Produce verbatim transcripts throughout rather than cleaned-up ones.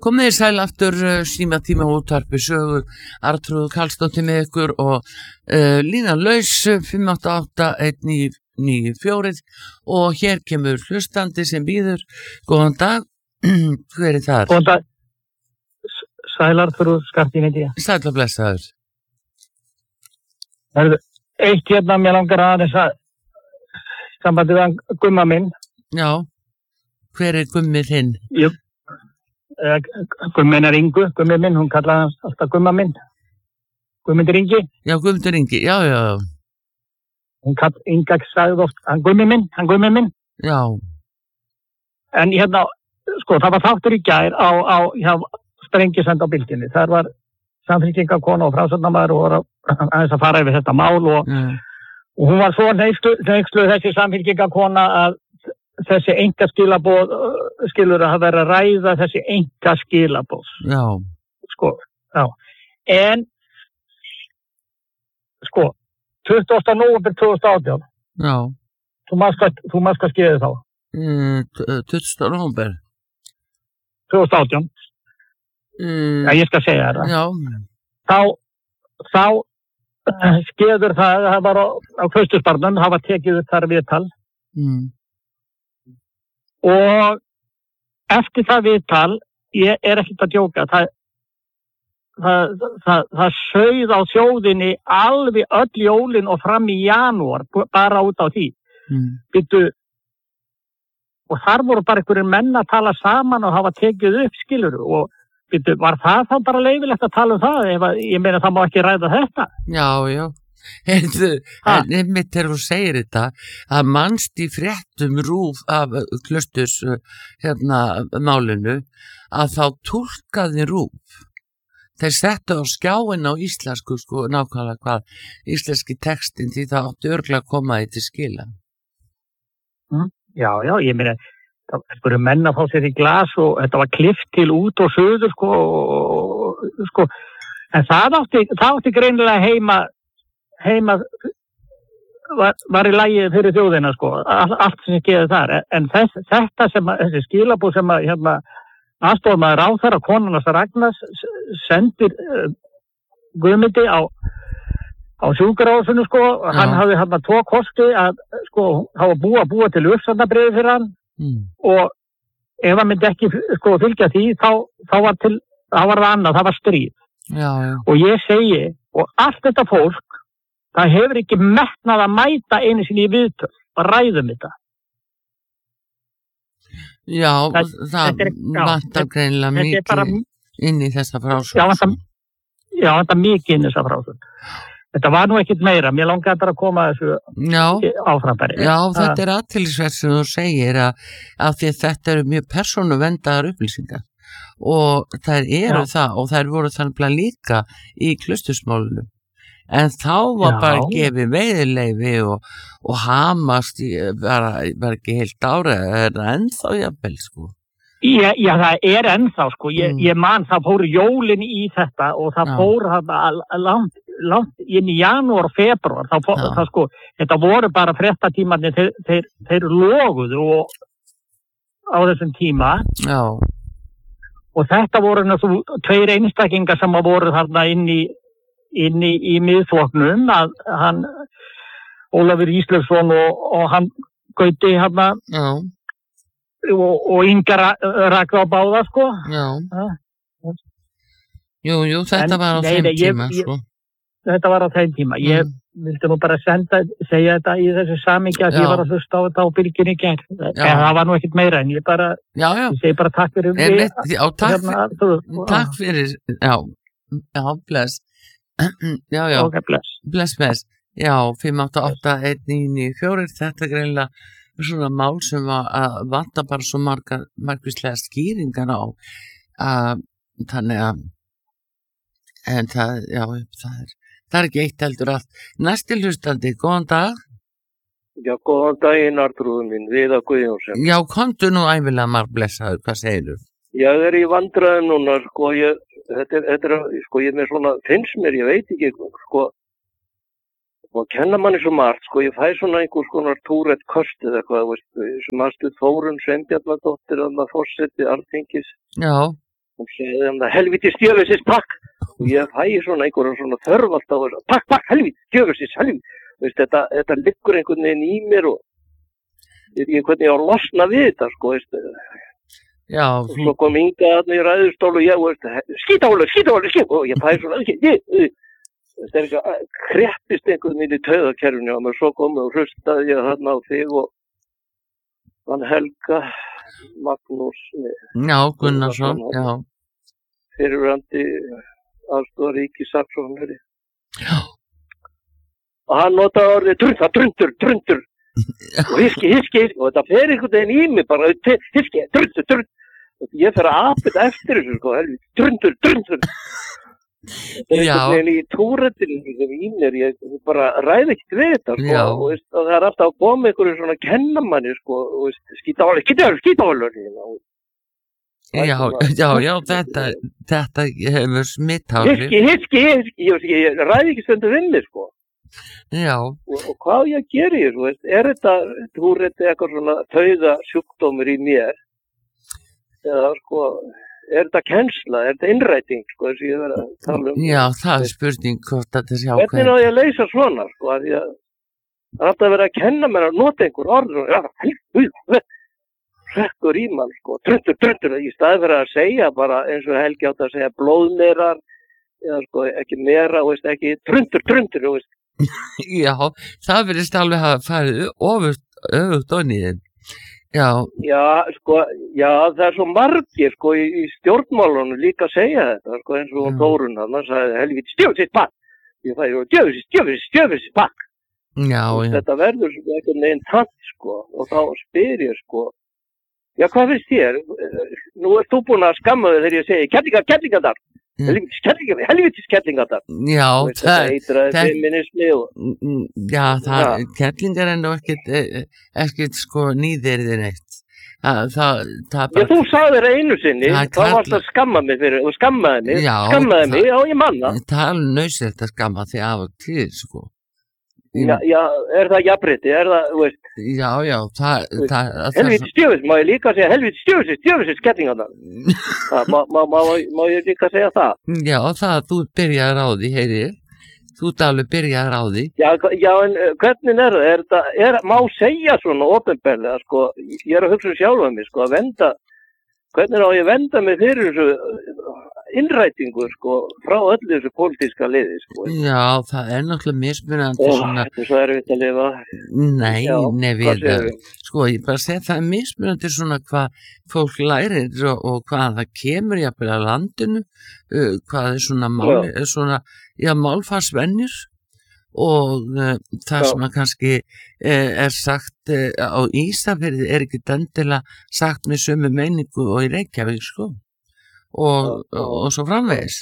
Komið þið sæl aftur uh, síma tíma útvarpi sögu Arnþrúður Karlsdóttir með ykkur og uh, lína laus fimm átta átta einn níu níu fjögur og hér kemur hlustandi sem býður. Góðan dag. Hver er þar? Góðan dag. Sæl Arnþrúður Skarpín heiti ég. Sæl og blessaður. Það er eitt hérna mér langar aðeins að sambandi við hann Gumma minn. Já. Hver er Gummi þinn? Jú. Gummin er Ingu, Gummi minn, hún kallaði hans alltaf Gumma minn. Gummundur Ingi. Já, Gummundur Ingi, já, já. Hún kall, Inga sagði oft, hann Gummi minn, hann Gummi minn. Já. En hérna, sko, það var þáttur í gær á, á, já, Sprengisand á bylginni. Það var samfylkingakona og framsóknarmaður og voru aðeins að fara yfir þetta mál og, mm. og hún var svo hneyksluð þessi samfylkingakona að þessi einkaskilaboð skilur að vera að ræða þessi einkaskilaboð. Já. Sko, já. En, sko, tuttugasta nóvember tvö þúsund og átján. Já. Þú manst hvað skeiði þá? Mm, tuttugasta nóvember. tvö þúsund og átján. Mm. Já, ég skal segja þetta. Já. Þá, þá skeiður það, það var á, á Klausturbarnum, það var tekið upp þar viðtal. Mm. Og eftir það viðtal, ég er ekkert að djóka, það, það, það, það sauð á þjóðinni alveg öll jólin og fram í janúar, bara út á því. Mm. Býttu, og þar voru bara einhverjir menn að tala saman og hafa tekið upp skilur og býttu, var það þá bara leyfilegt að tala um það? Ef að, ég meina það má ekki ræða þetta. Já, já. Heyrðu, en einmitt þegar þú segir þetta að manst í fréttum rúf af Klausturs hérna málinu að þá túlkaði rúf þeir settu á skjáin á íslensku sko nákvæmlega hvað íslenski textin því það átti örugglega að koma því til skila. Mm, já, já, ég meina það voru menn að fá sér í glas og þetta var klift til út og suður sko, og, sko en það átti, það átti greinilega heima heima var, var í lagi fyrir þjóðina sko, all, allt sem geði þar en þess, þetta sem að, þessi skilabúð sem að hérna aðstofmaður ráðherra konunars Ragnars sendir uh, Guðmundi á á sjúkrahúsinu sko, Já. Hann hafði hérna tvo kosti að sko, hafa búa búa til uppsatnabréfi fyrir hann mm. og ef hann myndi ekki sko fylgja því þá, þá var til, þá var það annað, það var stríð. Já, já. Og ég segi, og allt þetta fólk það hefur ekki metnað að mæta einu sinni í viðtöl og ræðum þetta. Já, það, það vantar greinilega mikið bara, inn í þessa frásögn. Já, vantar, já, vantar mikið inn í þessa frásögn. Þetta var nú ekkit meira, mér langaði bara að koma þessu áframbæri. Já, þetta er athyglisvert sem þú segir að, að því að þetta eru mjög persónuverndar upplýsingar og þær eru já. Það og þær voru þannig líka í Klaustursmálinu. En þá var Já. Bara gefið veiðileyfi og, og hamast í, bara, bara ekki heilt ára, er það ennþá jafnvel sko? Já, já, það er ennþá sko, ég, mm. ég man það fóru jólin í þetta og það Já. Fór það langt, langt inn í janúar og februar, þá fór það sko, þetta voru bara fréttatímarnir, þeir, þeir, þeir loguðu og, á þessum tíma. Já. Og þetta voru náttúrulega tveir einstaklingar sem voru þarna inn í inn í, í miðflokknum að hann Ólafur Ísleifsson og, og hann Gauti hérna og, og Inga Ragnar á báða sko. Já. Jú, jú, þetta en, var á nei, þeim nei, tíma ég, sko. Ég, þetta var á þeim tíma. Mm. Ég vildi nú bara senda, segja þetta í þessu samhengi að ég var að hlusta á þetta á bylgjunni í gær. Það var nú ekkert meira en ég bara, já, já. Ég segi bara takk fyrir því. Já, takk, hérna, fyrir, takk fyrir, já, já, bless. Já, já, okay, bless. bless, bless. Já, fimm átta átta einn níu níu fjögur, þetta er greinilega svona mál sem að vanta bara svo margar, margvíslega skýringar á, uh, þannig að, en það, já, það er, það er ekki eitt heldur allt. Næsti hlustandi, góðan dag. Já, góðan daginn, Arnþrúður mín, Viðar Guðjónsson. Já, komdu nú æfilega marg blessaður, hvað segir þú? Ég er í vandræðum núna, sko, ég, þetta er, þetta er, sko, ég er með svona, finnst mér, ég veit ekki, sko, og kenna manni svo margt, sko, ég fæ svona einhver skonar túrett köst eða eitthvað, veist, sem aðstuð Þórunn Sveinbjarnardóttir, að maður fórseti Alþingis. Já. hún segði hann að helviti stjöfisins pakk og ég fæ svona einhverjum svona þörf alltaf og pakk, pakk, helviti stjöfisins, helviti veist, þetta, þetta liggur einhvern veginn í mér og ég er hvernig ég á að losna við þetta sko, veist Já, og svo kom Inga þarna í ræðustól og ég, veist, skítálu, skítálu, skítálu og ég fæ svona, þetta er eitthvað, kreppist einhvern veginn í taugakerfinu og mér svo komið og hlustaði ég þarna á þig og hann Helga Magnús Já, Gunnarsson, já fyrirverandi aðstoðar ríkissaksóknari Já og hann notaði orðið drunta, druntur, druntur og hiski, hiski, hiski og þetta fer einhvern veginn í mig bara hiski, druntur, druntur og ég fer að apita eftir þessu sko, helviti, druntur, druntur þetta er einhvern veginn í túrættinu sem í mér, ég bara ræði ekkert við þetta sko, og, veist, og það er alltaf að koma einhverju svona kennamanni sko, skítáli, skítáli, skítáli Já, já, já, þetta, þetta hefur smittáli Hiski, hiski, hiski, ég, ég ræði ekki stundu vinni sko Já og, og hvað ég geri ég, veist, er þetta túrætti eitthvað svona tauga sjúkdómur í mér eða sko er þetta kennsla, er þetta innræting sko, þess að ég verið að tala um Já, það er spurning hvort þetta sé ákveð Hvernig á ég að leysa svona sko, að ég það er alltaf að vera að kenna mér að nota einhver orð og ja, hrekkur í mann sko, truntur, truntur í staði fyrir að segja bara eins og Helgi átt að segja blóðmerar eða sko ekki mera, veist, ekki truntur, truntur veist. Já, það verðist alveg að farið öfugt onnið Já. Já, sko, já, það er svo margir, sko, í, í stjórnmálunum líka að segja þetta, sko, eins og mm. Þórunn hann, hann sagði, helviti, stjöfisins pakk. Ég fæði, stjöfisins, stjöfisins, stjöfisins pakk. Já, já. Þetta verður svona einhvern veginn tant, sko, og þá spyr ég, sko, já, hvað finnst þér? Nú ert þú búin að skamma þig þegar ég segi, kettlingar, kettlingar þar. Helvitis kettlingar, helvitis kettlingar þar. Já, veist, það eitraði feminismi og... Já, það, kettlingar er nú ekkert, ekkert sko nýðirðin eitt. Það, það, það bara... Já, þú sagði þér einu sinni, þá varst að skamma mig fyrir, og skammaði mig, já, skammaði mig, já, ég manna. Það er nöðsett að skamma því af og til, sko. Já, já, er það jafnrétti, er það, þú veist... Já, já, það... það helviti stjöfis, má ég líka segja helviti stjöfis, stjöfis kettlingarnar. má, má, má, má ég líka segja það? Já, það, þú byrjaði á því, heyri, þú alveg byrjaði á því. Já, já, en hvernig er það? Er það, er, má segja svona opinberlega, sko, ég er að hugsa sjálfa mig, sko, að venda, hvernig á ég að venda mig fyrir þessu innrætingu, sko, frá öllu þessu pólitíska liði, sko. Já, það er náttúrulega mismunandi Ó, svona... þetta er svo erfitt að lifa. Nei, já, nei, við, sko, ég bara segi það er mismunandi svona hvað fólk lærir og, og hvað það kemur jafnvel að landinu, uh, hvað er svona mál, já. svona, já, málfarsvenjur og uh, það já. sem að kannski uh, er sagt uh, á Ísafirði er ekki endilega sagt með sömu meiningu og í Reykjavík, sko. Og, og, og svo framvegis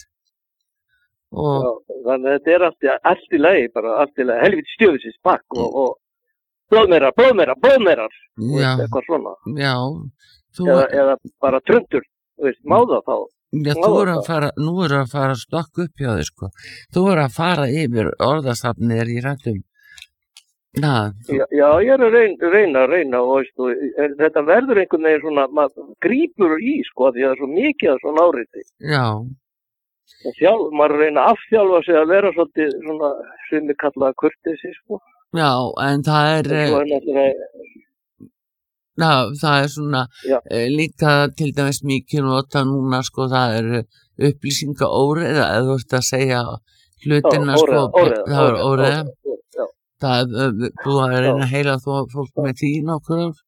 og já, þannig að þetta er allt, allt í lagi bara allt í lagi, helviti stjöfisins pakk og, og blóðmerar, blóðmerar, blóðmerar eitthvað svona já, þú, eða, eða bara trundur, veist, máða þá já, þú er að fara, nú er að fara að stokka upp hjá þig, sko þú er að fara yfir orðasafnir í rættum Na, já, já, ég er að reyna, reyna, reyna og veist, er, þetta verður einhvern veginn svona, maður grípur í, sko, því að það er svo mikið að svona áriti. Já. Og sjálf, maður reyna að afþjálfa sig að vera svolítið svona, sem við kallaða kurteisi, sko. Já, en það er... En svo er náttúrulega... Já, það er svona, e, líka til dæmis mikið nota núna, sko, það er upplýsingaóriða, eða þú ert að segja hlutina, já, óreiða, sko, óreiða, það er óriða. Það er búið að reyna að heyra þó fólk með því nokkur ár.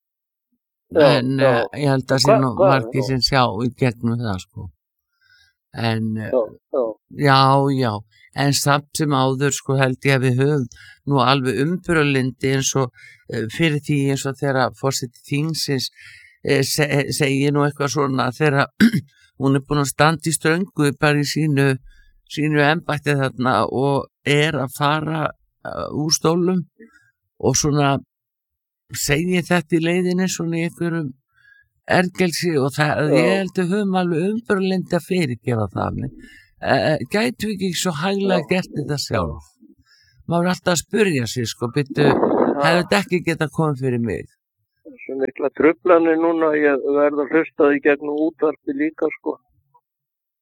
En já, uh, ég held að sé nú margir sem sjá í gegnum það, sko. En, já, já. já, já, en samt sem áður, sko, held ég að við höfum nú alveg umburðarlyndi eins og uh, fyrir því eins og þegar forseti þingsins uh, se, segir nú eitthvað svona þegar hún er búin að standa í ströngu bara í sínu, sínu embætti þarna og er að fara úr stólum og svona segi þetta í leiðinni svona í einhverjum ergelsi og það, ég held að höfum alveg umburðarlyndi að fyrirgefa það uh, gætu ekki svo hæglega gert þetta sjálf maður er alltaf að spyrja sig sko byrju, hefur þetta ekki getað komið fyrir mig svo mikla truflanir núna ég verða hlustaði gegnum útvarpi líka sko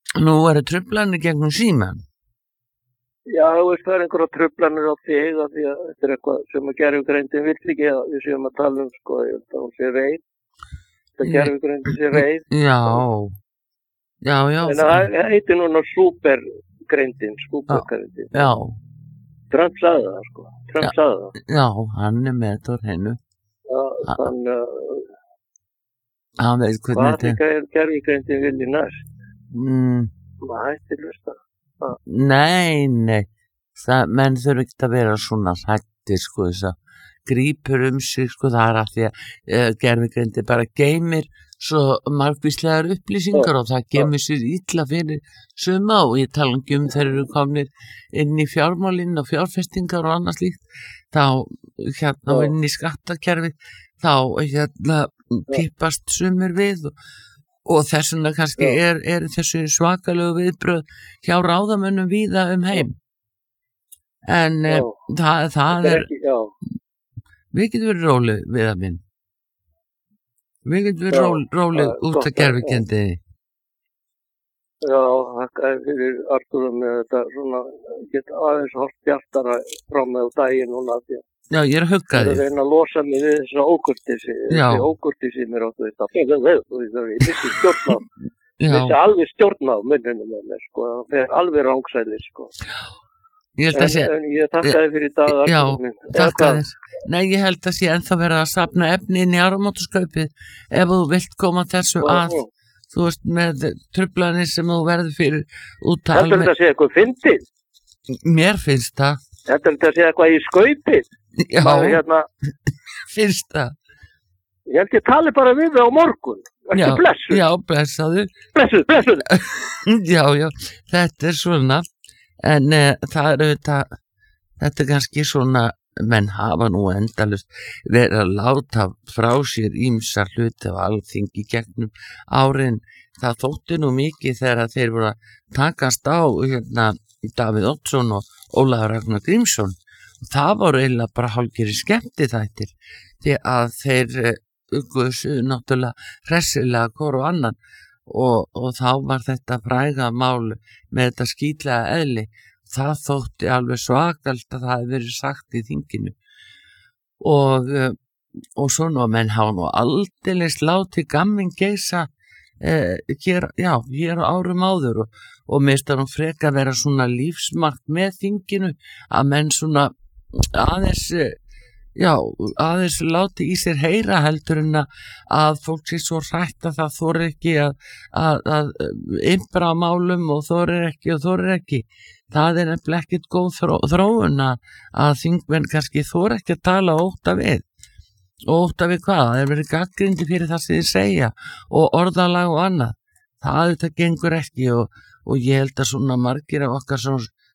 Nú eru truflanir gegnum síman. Já, þú veist, það er einhverja truflanir á þig af því að þetta er eitthvað sem að gerfugreindin vill ekki að við séum að tala um, sko, ég held að hún sé reið. Þetta gerfugreindin sé reið. Já, já, já. En það heitir núna supergreindin, supergreindin. Já. Trump sagði það, sko. Trump Já. sagði það. Já, hann er með þetta úr hennu. Já, þannig að Hann veit hvernig hvað þetta er gerfugreindin vilji næst? Mm, Maður hætti hlusta. nei, nei. Það, menn þurfa ekki að vera svona hrættir, sko, þess að grípur um sig, sko, það er að því að uh, gervigreindi bara geymir svo margvíslegar upplýsingar og það gemur sér illa fyrir suma og ég tala ekki um þeir eru komnir inn í fjármálinn og fjárfestingar og annað slíkt, þá hérna Já. inn í skattakerfi, þá hérna kippast sumir við og, og þess vegna kannski Já. er, er þessu svakalegu viðbröð hjá ráðamönnum víða um heim. En Já. uh, það, það Þetta er, er ekki, já. við getum verið róleg við að minn. Við getum verið Já, ról, róleg það er út gott af að- gervikendiði. Já, þakka þér fyrir Artúrum með þetta svona, geta aðeins hort bjartara frá með á daginn núna því að Já, ég er að hugga það er að þig. reyna að losa mig við þessa ókurtisi, Já. þessi ókurtisi mér áttu þetta. Ég missi stjórn á, Já, missi alveg stjórn á munnunum með mér, sko, það fer alveg rángsæðir, sko. ég held En, að sé, en ég þakka þér fyrir í dag, já, Artúr minn. Eða þakka hvað? þér. Nei, ég held að sé ennþá verið að safna efni inn í áramótaskaupið ef þú vilt koma þessu Já, að, já. þú veist, með truflanir sem þú verður fyrir út að Heldur þetta að sé eitthvað fyndið? mér finnst það, Heldur þetta að sé eitthvað í skaupið? já, Maður, hérna, finnst það, ég held ég tali bara við það á morgun. Já, Ekki blessuð, já, blessaðu, blessuð, blessuð. já, já, þetta er svona, en uh, það er auðvitað, þetta er kannski svona, menn hafa nú endalust verið að láta frá sér ýmsa hluti af alþingi gegnum árin, það þótti nú mikið þegar þeir voru að takast á hérna Davíð Oddsson og Ólafur Ragnar Grímsson. Það voru eiginlega bara hálfgerðir skemmtiþættir því að þeir ugguðu náttúrulega hressilega hvor og annan og, og þá var þetta fræga mál með þetta skítlega eðli. Það þótti alveg svakalt að það hefði verið sagt í þinginu og, og svona menn hafa nú aldeilis látið gamminn geisa eh, hér, já, hér á árum áður og, og mér finnst það nú frekar að vera svona lífsmark með þinginu að menn svona aðeins já, aðeins láti í sér heyra heldur en að fólk sé svo hrætt að það þorir ekki að, að, að ymbra á málum og þorir ekki og þorir ekki. Það er nefnilega ekkert góð þró, þróun að, að þingmenn kannski þorir ekki að tala ótta við. Og ótta við hvað? Það er verið gagnrýndir fyrir það sem þið segja og orðalag og annað. Það þetta gengur ekki og, og ég held að svona margir af okkar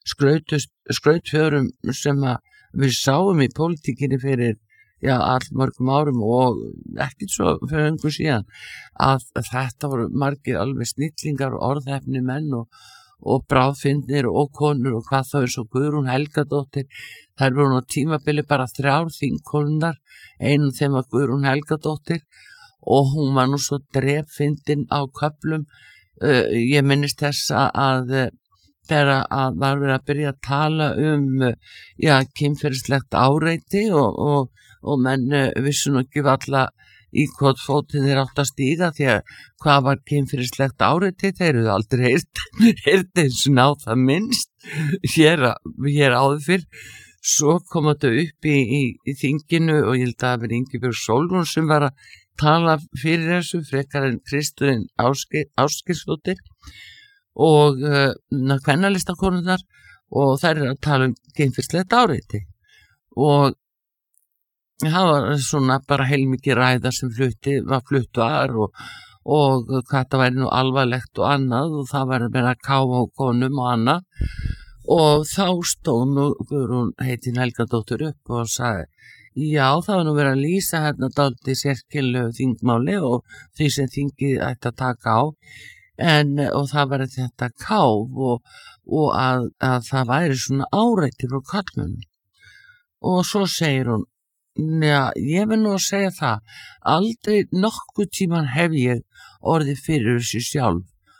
skrautfjörum sem að við sáum í pólitíkinni fyrir já, allmörgum árum og ekkert svo fyrir öngu síðan að þetta voru margir alveg snillingar og orðhefni menn og, og bráðfinnir og konur og hvað þá er svo Guðrún Helgadóttir, þær voru nú tímabili bara þrjár þingkonundar, einum þeim var Guðrún Helgadóttir og hún var nú svo drepfindin á köflum, uh, ég minnist þess að þegar að var verið að byrja að tala um já, kynferðislegt áreiti og, og, og menn vissu nú ekki alla í hvort fótinn þeir átt að stíga því að hvað var kynferðislegt áreiti, þeir eru aldrei heyrt, heyrt eins og ná það minnst hér, hér áður fyrr. Svo kom þetta upp í, í, í þinginu og ég held að það verið Ingibjörg Sólrún sem var að tala fyrir þessu frekar en Kristurinn Ásgeirsdóttir og uh, kvennalistakonurnar og þær eru að tala um kynferðislegt áreiti og það var svona bara heilmikið ræða sem flutti, var fluttu aðar og, og hvað það væri nú alvarlegt og annað og það var meira að káfa á konum og annað og þá stóð nú Guðrún heitin Helgadóttir upp og sagði já það var nú verið að lýsa hérna dálítið sérkennilegu þingmáli og því sem þingið ætti að taka á En, og það var þetta káf og, og að, að það væri svona áreiti frá kallmönnum og svo segir hún já, ég vil nú að segja það aldrei nokkuð tíman hef ég orðið fyrir þessu sjálf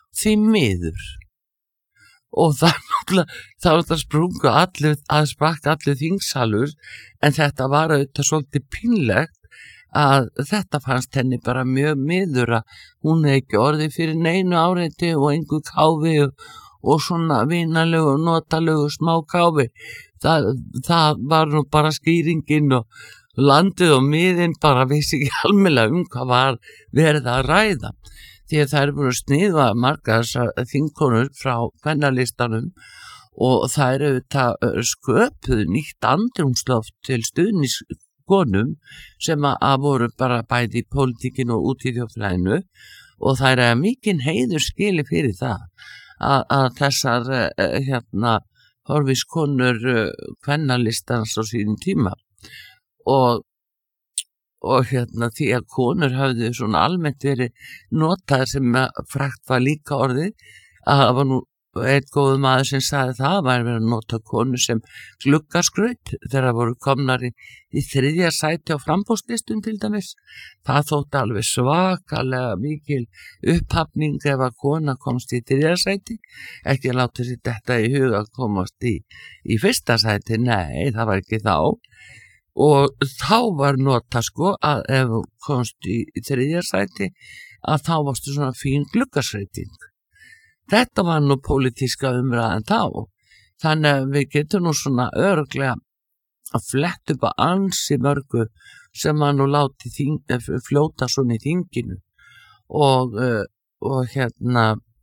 því miður. Og það þá er þetta sprungu allir, að sprakk allir þingsalur, en þetta var auðvitað svolítið pínlegt að þetta fannst henni bara mjög miður að hún hefði ekki orðið fyrir neinu áreiti og engu káfi og, og svona vinalegu og notalegu smá káfi. Það, það var nú bara skýringin og landið og miðin bara vissi ekki almennilega um hvað var verið að ræða. Því að það eru búin að sniða margar þingkonur frá kvennalistanum og það eru auðvitað sköpuð nýtt andrúmsloft til stuðningskonum sem að voru bara bæði í pólitíkinu og út í þjóðfélaginu og það er að mikinn heiður skili fyrir það að, að þessar hérna horfiskonur kvennalistans á sínum tíma og og hérna því að konur hafði svona almennt verið notaðar sem frægt var líka orðið að það var nú einn góður maður sem sagði það var verið að nota konur sem gluggaskraut þegar voru komnar í, í þriðja sæti á framboðslistum til dæmis. Það þótti alveg svakalega mikil upphafning ef að kona komst í þriðja sæti, ekki að láta sér þetta í huga að komast í, í fyrsta sæti, nei það var ekki þá. Og þá var nota sko að ef þú komst í, í þriðja sæti að þá varstu svona fín gluggasreiting. Þetta var nú pólitíska umræðan þá. Þannig að við getum nú svona örugglega að fletta upp að ansi mörgu sem að nú láti þing, fljóta svona í þinginu. Og, og hérna,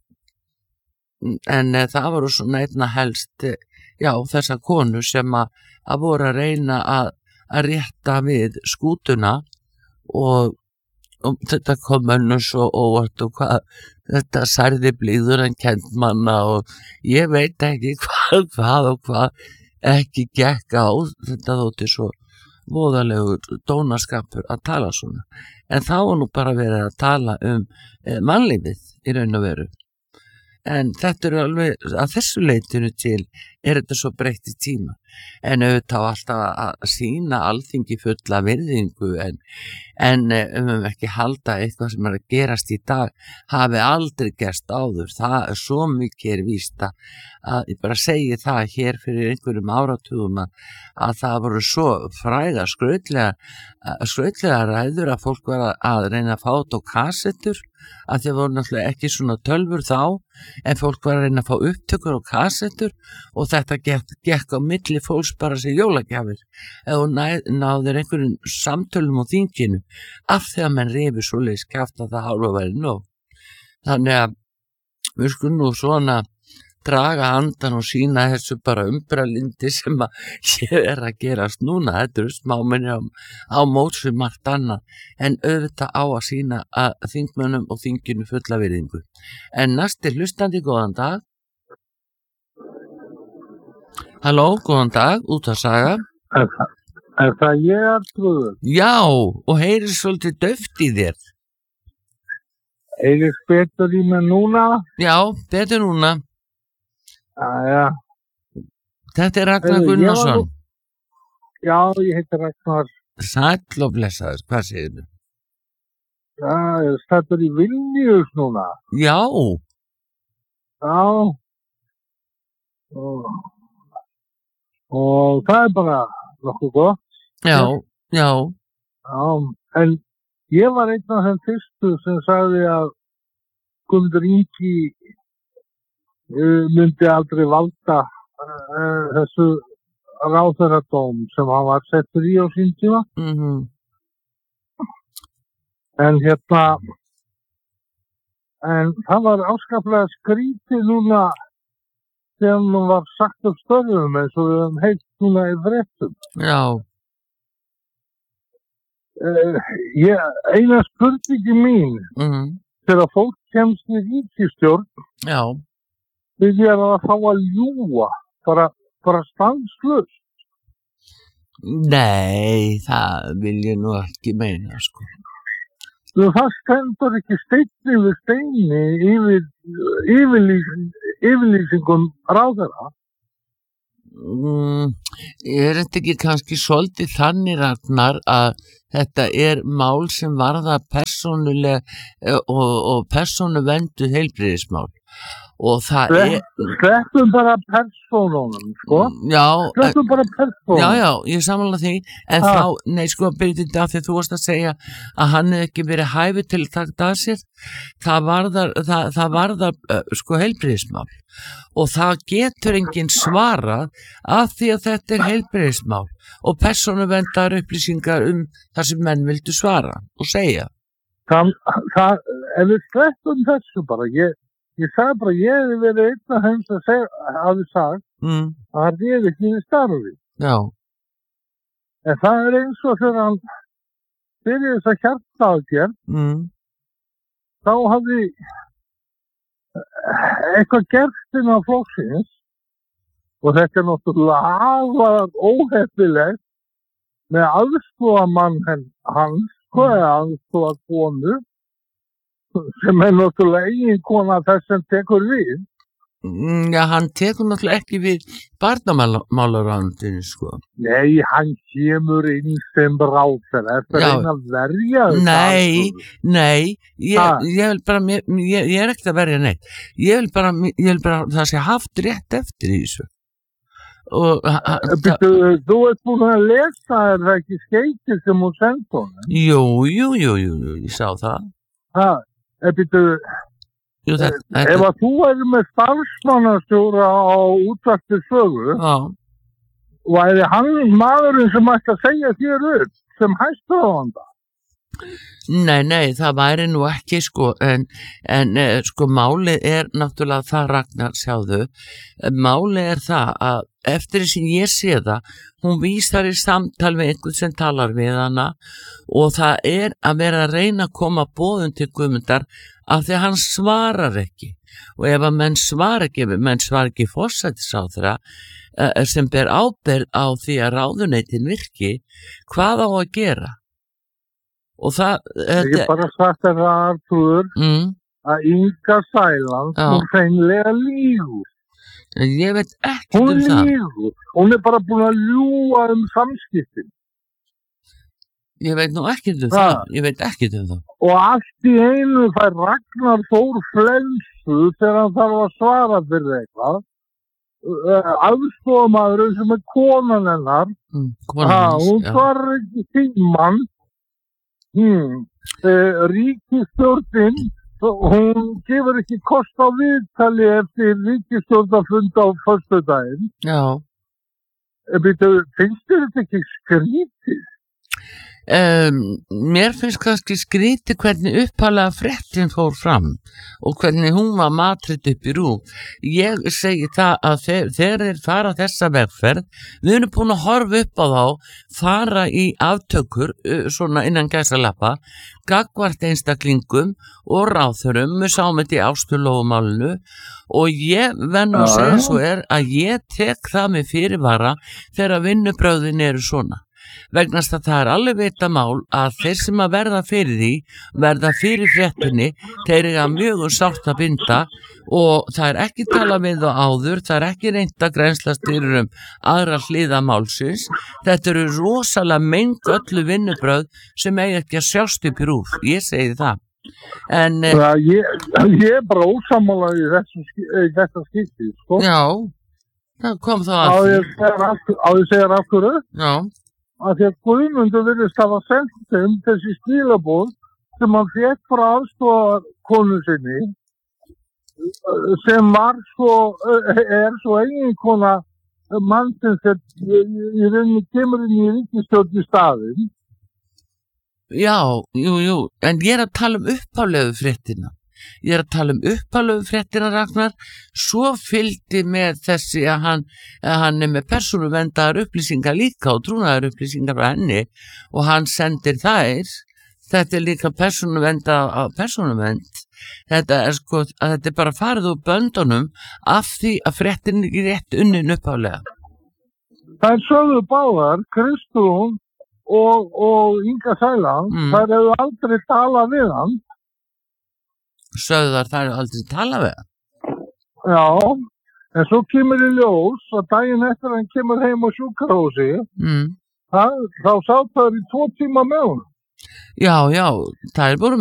en það voru svona einna helst, já þessar konur sem að, að voru að reyna að að rétta við skútuna og, og þetta kom önnur svo óvart og hvað þetta særði blíður en kent manna og ég veit ekki hvað, hvað og hvað ekki gekk á, þetta þótti svo voðalegur dónaskapur að tala svona, en þá var nú bara verið að tala um eh, mannlífið í raun og veru. En þetta eru alveg, að þessu leitinu til er þetta svo breytt í tíma. En auðvitað á alltaf að sýna alþingi fulla virðingu en, en um ekki halda eitthvað sem er að gerast í dag hafi aldrei gerst áður. Það er svo mikið er víst að ég bara segi það hér fyrir einhverjum áratugum að, að það voru svo fræga skrautlega, skrautlega ræður að fólk var að, að reyna að fá þetta á kassettur að þeir voru náttúrulega ekki svona tölvur þá en fólk var að reyna að fá upptökur og kassettur og þetta gekk, gekk á milli fólks bara sem jólagjafir eða náð, náður einhverjum samtölum á þinginu af því að menn rifur svoleiðis kjaft að það hálfa væri nóg. Þannig að við skulum nú svona draga andan og sína þessu bara umbralindi sem að ég er að gerast núna, þetta eru smáminni á, á móts við margt annað, en auðvitað á að sína að þingmönnum og þinginu fulla virðingu. En næsti hlustandi, góðan dag. Halló, góðan dag, út að saga. Er, er það ég að trúðu? Já, og heyrir svolítið döft í þér. Heyrir betur í mig núna? Já, betur núna. Aja. Þetta er Ragnar Gunnarsson. Já, ég heiti Ragnar. Sæll og blessaður, hvað segir þú? Já, ég stættur í Vilnius núna. Já. Já. Og, og það er bara nokkuð gott. Já, já. Já, en ég var einn af þeim fyrstu sem sagði að Guðmundur Ingi myndi aldrei valda uh, þessu ráðherradóm sem hann var settur í á sín tíma. Mm-hmm. En hérna en það var áskaplega skrítið núna þegar hann var sagt upp störfum eins og við höfum heilt núna í fréttum. Já. Uh, ég, eina spurningi mín Mm-hmm. þegar fólk kemst í ríkisstjórn Já. við erum að fá að ljúga bara, bara stanslust. Nei, það vil ég nú ekki meina, sko. Þú, það stendur ekki steinn yfir steini yfir yfirlýsing, yfirlýsingum ráðherra. Mm, er þetta ekki kannski svolítið þannig Ragnar að þetta er mál sem varða persónuleg og, og persónuvendu heilbrigðismál og það Slepp, er sleppum bara persónunum sko já, sleppum bara persónunum já, já, ég sammála því en Ha. þá, nei sko, byrjuðu þetta af því að þú varst að segja að hann hefði ekki verið hæfi til að taka að sér það varðar, það, það varðar uh, sko heilbrigðismál og það getur enginn svarað af því að þetta er heilbrigðismál og persónuvendar upplýsingar um það sem menn vildu svara og segja það, það, ef við sleppum þessu bara ég, ég sagði bara, ég hefði verið einn af þeim sem seg, hafi sagt mm, að hann er ekki við starfi já, en það er eins og þegar hann fyrir þess að hjarta aðgerð mm, þá hafði eitthvað gerst inn á flokksins og þetta er náttúrulega afar óheppilegt með aðstofamann hans, hvað er aðstofa konu sem er náttúrulega eigin kona þess sem tekur við. mm, já, hann tekur náttúrulega ekki við barnamálaráðundinu sko Nei, hann kemur inn sem ráðherra, þetta er Já. einn að verja þetta Nei, aðstoð. nei, ég, Ha. ég vil bara, ég, ég, ég er ekkert að verja neitt, ég vil bara, ég vil bara það sé haft rétt eftir í þessu og ha- ha- það, Býttu, þú ert búin að lesa er það ekki skeitið sem hún sendi honum? jú, jú, jú, jú, jú, ég sá það, Ha, býttu, jú, þetta, ef þetta, að þú er með starfsmannastjóra á útvarpi sögu, já, væri hann maðurinn sem ætti að segja þér upp sem hæstráðanda? nei, nei, það væri nú ekki sko, en, en eh, sko málið er náttúrulega það Ragnar sjáðu, málið er það að eftir þess að ég sé það, hún vísar í samtal við einhvern sem talar við hana og það er að vera að reyna að koma boðum til Guðmundar af því að hann svarar ekki og ef að menn svar ekki, ef menn svar ekki forsætisráðherra uh, sem ber ábyrgð á því að ráðuneytin virki, hvað á að gera? Og það, Ég þetta, bara sagt þér það, Artur, mm, að Inga Sæland, Já. hún hreinlega lígur. ég veit ekki Hún um það. lígur. Hún er bara búin að ljúga um samskiptin. Ég veit nú ekki um Ha. það. Ég veit ekki um það. Og allt í einu fær Ragnar Þór flensu þegar hann þarf að svara fyrir eitthvað. Aðstofamaðurinn sem er konan hennar, Mm, ha, konan hans, hún já. svarar ekki tímann. Hmm. Uh, ríkisstjórnin, hún gefur ekki kost á viðtali eftir ríkisstjórnarfund á föstudaginn. Já. Býtu, finnst þér þetta ekki skrítið? Um, mér finnst kannski skrítið hvernig upphaflega fréttin fór fram og hvernig hún var matrit upp í RÚV. Ég segi það að þeir, þeir þeir fara þessa vegferð, við erum búin að horfa upp á þá, fara í aftökur, uh, svona innan gæsalappa, gagnvart einstaklingum og ráðherrum, við sáum þetta í ástulófumálinu og ég verð nú að Já, segja já. svo er að ég tek það með fyrirvara þegar vinnubrögðin eru svona. Vegna þess að það er alveg vita mál að þeir sem að verða fyrir því verða fyrir fréttunni, þeir eru að mjög um sárt að binda og það er ekki talað við þá áður, það er ekki reynt að grennslast fyrir um aðra hliða málsins. Þetta eru rosalega mengt öllu vinnubrögð sem eiga ekki að sjást upp í RÚV, ég segi það. En eh, Það, ég, ég er bara ósammála í þessu, ski- í þetta skipti, sko. já, það kom þá Á að ég því. segja aftur- á ég segja af hverju? Já, Að því að Guðmundur virðist hafa sendt þeim þessi stílabóð sem hann fékk frá aðstofa konu sinni sem var svo, er svo eiginkona mannsins sem í rauninni kemur inn í ríkisstjórn í staðinn. já, jú, jú, en ég er að tala um upphaflegu fréttina. Ég er að tala um upphaflegu fréttina Ragnar, svo fylgdi með þessi að hann, að hann er með persónuvendaðar upplýsingar líka og trúnaðar upplýsingar frá henni og hann sendir þær. Þetta er líka persónuvenda á persónuvend. Þetta er sko, að þetta er bara farið úr böndunum af því að fréttin er ekki rétt unnin upphaflega. Það er sögðu báðar, Kristrún og, og Inga Sæland, Mm. þær hefðu aldrei talað við hann. Sögðar það er aldrei talað við hann. Já, En svo kemur í ljós að daginn eftir hann kemur heim á sjúkrahúsi, mm. það, þá sátt það í tvo tíma með hún. Já, já, það er voru